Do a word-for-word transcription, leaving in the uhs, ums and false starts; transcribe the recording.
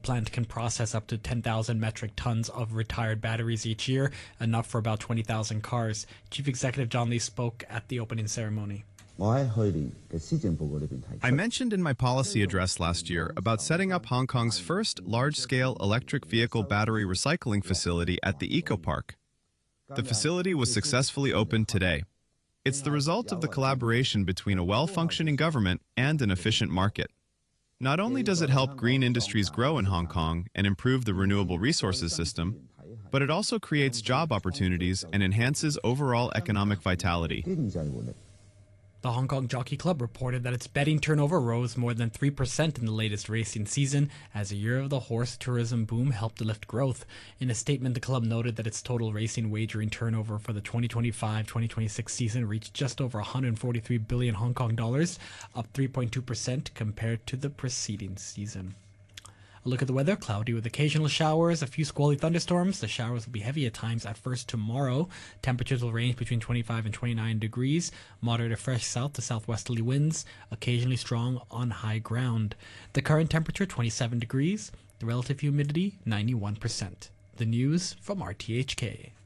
plant can process up to ten thousand metric tons of retired batteries each year, enough for about twenty thousand cars. Chief Executive John Lee spoke at the opening ceremony. I mentioned in my policy address last year about setting up Hong Kong's first large-scale electric vehicle battery recycling facility at the Eco Park. The facility was successfully opened today. It's the result of the collaboration between a well-functioning government and an efficient market. Not only does it help green industries grow in Hong Kong and improve the renewable resources system, but it also creates job opportunities and enhances overall economic vitality. The Hong Kong Jockey Club reported that its betting turnover rose more than three percent in the latest racing season as a year of the horse tourism boom helped lift growth. In a statement, the club noted that its total racing wagering turnover for the twenty twenty-five twenty twenty-six season reached just over one hundred forty-three billion Hong Kong dollars, up three point two percent compared to the preceding season. A look at the weather: cloudy with occasional showers, a few squally thunderstorms. The showers will be heavy at times at first tomorrow. Temperatures will range between twenty-five and twenty-nine degrees. Moderate to fresh south to southwesterly winds, occasionally strong on high ground. The current temperature twenty-seven degrees. The relative humidity ninety-one percent. The news from R T H K.